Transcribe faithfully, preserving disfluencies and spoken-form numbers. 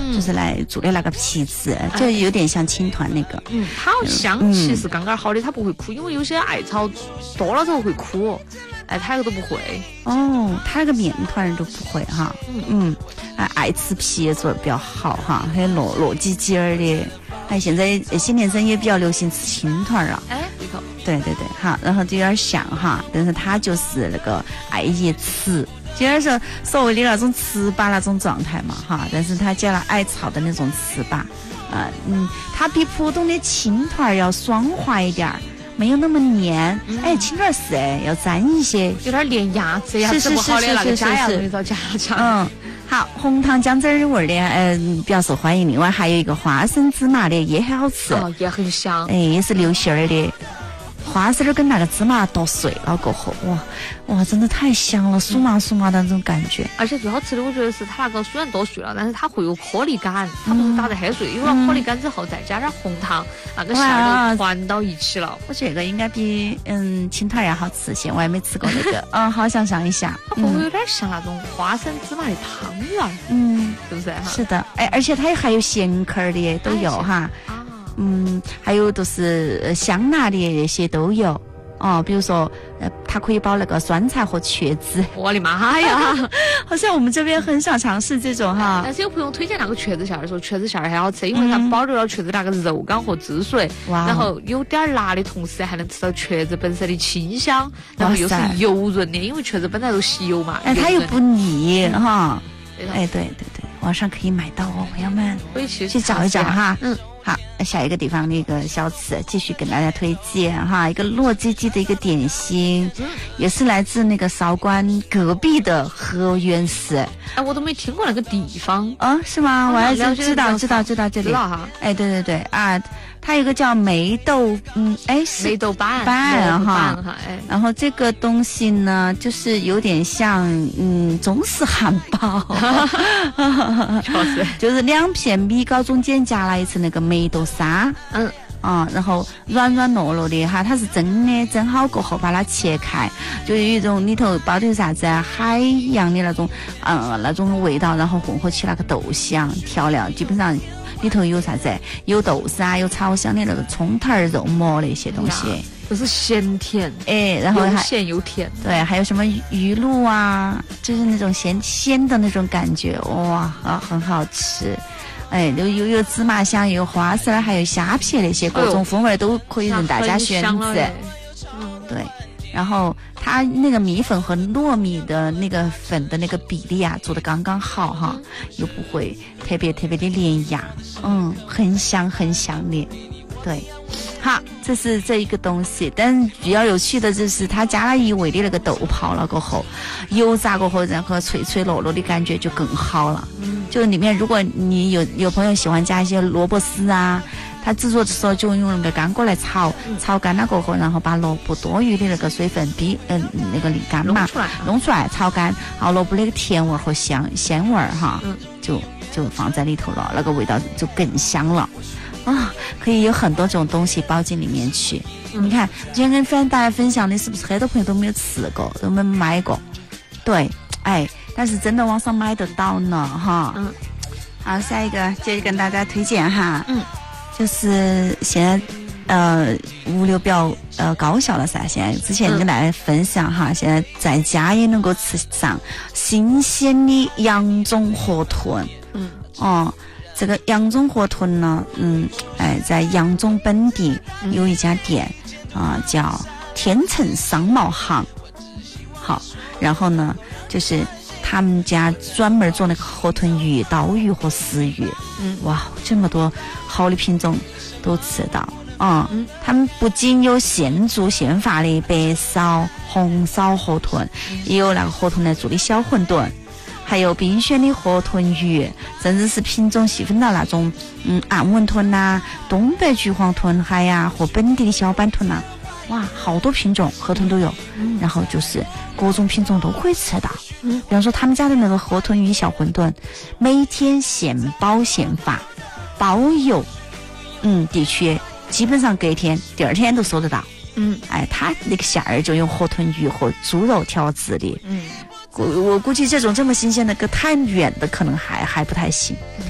嗯，就是来做的那个皮子，就有点像青团那个。 嗯，它好香气是刚刚好的，它不会苦，因为有些艾草多了之后会苦。哎，它那个都不会哦，它那个面团都不会哈。嗯嗯，啊，爱吃皮也做的比较好哈，还有糯糯叽叽儿的。哎，现在新年生也比较流行吃青团了。 哎，对头。 对对对，好，然后就有点像哈，但是它就是那个艾叶糍，就有点是所谓的那种糍粑那种状态嘛哈，但是它加了艾草的那种糍粑，啊嗯，它比普通的青团要爽滑一点儿。没有那么黏，嗯、哎，青团是哎，要粘一些， 有点连牙齿，牙齿不好的那个假牙容易遭夹夹。 嗯，好，红糖姜汁儿味儿的，嗯、呃，比较受欢迎。另外还有一个花生芝麻的，也很好吃， 哦，也很香， 哎，也是流馅儿的。花生儿跟那个芝麻剁碎了过后，哇哇，真的太香了，酥麻酥麻的那种感觉。 而且最好吃的，我觉得是它那个虽然剁碎了，但是它会有颗粒感，它不是打得很碎，有了颗粒感之后，再加点红糖，那个馅儿都团到一起了。 我觉得这个应该比嗯青团要好吃些，我还没吃过那个，嗯，好想尝一下。 它会不会有点像那种花生芝麻的汤圆？嗯，是不是？ 是的，哎，而且它还有咸壳儿的都有哈。嗯，还有都是香辣的那些都有哦，比如说，呃，它可以包那个酸菜和茄子。 我的妈呀！ 好像我们这边很少尝试这种哈。 但是有朋友推荐那个茄子馅儿的时候，茄子馅儿还好吃，因为它保留了茄子那个肉感和汁水，嗯、然后有点辣的同时还能吃到茄子本身的清香，然后又是油润的，因为茄子本来都吸油嘛。 哎，它又不腻哈。哎，对对对，网上可以买到哦，朋友们， 可以去去找一找哈。 嗯。 好，下一个地方的一个小吃，继续跟大家推荐哈，一个糯叽叽的一个点心，嗯、也是来自那个韶关隔壁的河源市。 哎，我都没听过那个地方啊、哦？是吗？我还是知道知道知道这里。 知道哈。 哎，对对对啊，它有一个叫梅豆，嗯，哎是梅豆瓣瓣哈， 哎， 然后这个东西呢，就是有点像嗯中式汉堡，就是两片米糕中间夹了一层那个梅豆沙，嗯。啊、嗯，然后软软糯糯的哈，它是蒸的，蒸好过后把它切开，就有一种里头包的有啥子啊，海洋的那种，嗯，那种味道，然后混合起那个豆香调料，基本上里头有啥子，有豆沙，有炒香的那个葱头、肉末那些东西， 就是咸甜， 哎，然后还又咸又甜， 对，还有什么鱼露啊，就是那种咸鲜的那种感觉，哇啊，很好吃。哎，又又有芝麻香，又有花生，还有虾皮那些各种风味都可以任大家选择。嗯，对。然后它那个米粉和糯米的那个粉的那个比例啊，做得刚刚好哈，嗯、又不会特别特别的连牙，嗯，很香很香的。对，好，这是这一个东西，但比较有趣的就是它加了一味的那个豆泡了过后，油炸过后，然后脆脆糯糯的感觉就更好了。嗯，就里面如果你有有朋友喜欢加一些萝卜丝啊，它制作的时候就用那个干锅来炒，嗯、炒干了过后，然后把萝卜多余的那个水分逼嗯、呃、那个沥干嘛， 弄出来， 弄出来炒干，好萝卜那个甜味和香鲜味哈，嗯、就就放在里头了，那个味道就更香了。啊，可以有很多种东西包进里面去。嗯、你看，今天跟分大家分享的是不是很多朋友都没有吃过，都没买过？对，哎，但是真的网上买得到呢，哈。嗯。好，下一个接着跟大家推荐哈。嗯。就是现在呃物流比较呃高效了噻，现在之前跟大家分享哈，嗯、现在在家也能够吃上新鲜的羊中河豚。嗯。哦。这个扬中河豚呢，嗯，哎，在扬中本地有一家店啊、呃，叫天成商贸行。好，然后呢，就是他们家专门做那个河豚鱼、刀鱼和石鱼。嗯，哇，这么多好的品种都吃到啊！嗯，他们不仅有现做现发的白烧、红烧河豚，嗯、也有那个河豚来做的小馄饨。还有冰鲜的河豚鱼，甚至是品种细分到那种嗯暗纹豚呐、啊、东北橘黄豚海呀和本地的小板豚呐、啊，哇，好多品种河豚都有。嗯、然后就是各种品种都可以吃到。嗯，比方说他们家的那个河豚鱼小馄饨，每天现包现发，包邮。嗯，地区基本上隔天、第二天都收得到。嗯，哎，它那个馅儿就用河豚鱼和猪肉调制的。嗯。我我估计这种这么新鲜的，隔太远的可能还还不太行。嗯、